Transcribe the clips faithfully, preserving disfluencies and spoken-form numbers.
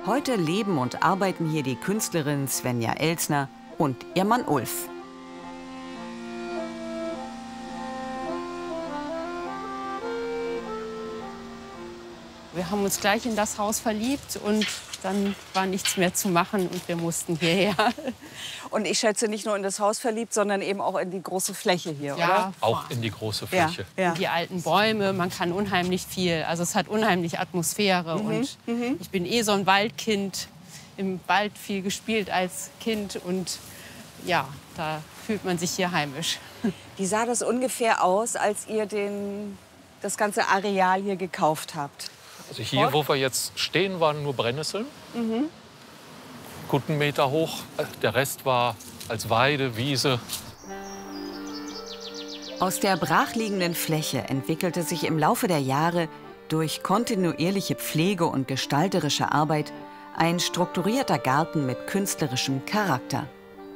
Heute leben und arbeiten hier die Künstlerin Svenja Elsner und ihr Mann Ulf. Wir haben uns gleich in das Haus verliebt und dann war nichts mehr zu machen und wir mussten hierher. Und ich schätze, nicht nur in das Haus verliebt, sondern eben auch in die große Fläche hier, ja, oder? Auch in die große Fläche. Ja, ja. Die alten Bäume, man kann unheimlich viel. Also es hat unheimlich Atmosphäre. Mhm, und mhm. ich bin eh so ein Waldkind, im Wald viel gespielt als Kind und ja, da fühlt man sich hier heimisch. Wie sah das ungefähr aus, als ihr den, das ganze Areal hier gekauft habt? Also hier, wo wir jetzt stehen, waren nur Brennnesseln. Mhm. Guten Meter hoch. Der Rest war als Weide, Wiese. Aus der brachliegenden Fläche entwickelte sich im Laufe der Jahre durch kontinuierliche Pflege und gestalterische Arbeit ein strukturierter Garten mit künstlerischem Charakter.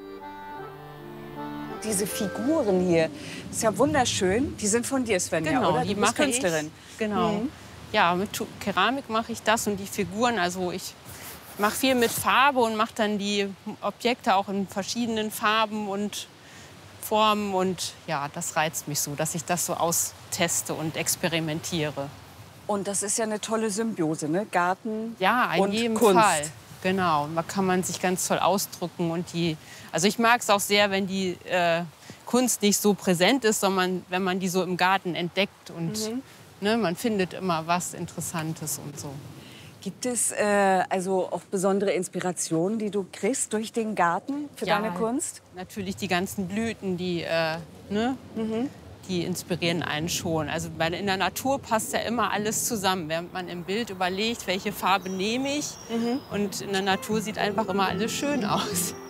Diese Figuren hier, das ist ja wunderschön. Die sind von dir, Svenja, Genau, oder? die Du bist mache Künstlerin. ich. Genau. Mhm. Ja, mit Tu- Keramik mache ich das und die Figuren. Also ich mache viel mit Farbe und mache dann die Objekte auch in verschiedenen Farben und Formen. Und ja, das reizt mich so, dass ich das so austeste und experimentiere. Und das ist ja eine tolle Symbiose, ne? Garten Ja, in und jedem Kunst. Fall. Genau, da kann man sich ganz toll ausdrücken. Und die, also ich mag es auch sehr, wenn die äh, Kunst nicht so präsent ist, sondern wenn man die so im Garten entdeckt. Und Mhm. ne, man findet immer was Interessantes und so. Gibt es äh, also auch besondere Inspirationen, die du kriegst durch den Garten für Ja, deine Kunst? Natürlich die ganzen Blüten, die, äh, ne, Mhm. die inspirieren einen schon. Also weil in der Natur passt ja immer alles zusammen. Während man im Bild überlegt, welche Farbe nehme ich. Mhm. Und in der Natur sieht einfach immer alles schön aus.